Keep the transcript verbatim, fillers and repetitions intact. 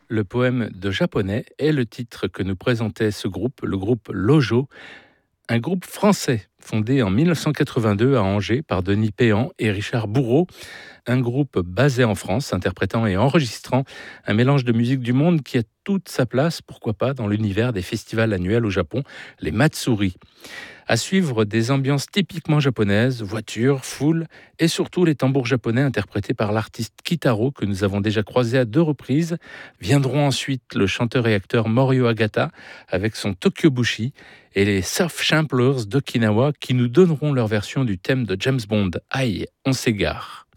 Le poème de japonais est le titre que nous présentait ce groupe, le groupe Lojo, un groupe français fondé en mille neuf cent quatre-vingt-deux à Angers par Denis Péan et Richard Bourreau, un groupe basé en France, interprétant et enregistrant un mélange de musique du monde qui a toute sa place, pourquoi pas, dans l'univers des festivals annuels au Japon, les Matsuri. À suivre des ambiances typiquement japonaises, voitures, foules et surtout les tambours japonais interprétés par l'artiste Kitaro que nous avons déjà croisé à deux reprises. Viendront ensuite le chanteur et acteur Morio Agata avec son Tokyo Bushi et les Surf Samplers d'Okinawa qui nous donneront leur version du thème de James Bond. Aïe, on s'égare.